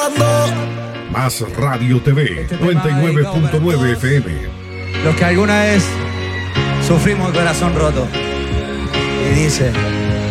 Más Radio TV, 99.9 FM. Los que alguna vez sufrimos el corazón roto. Y dice...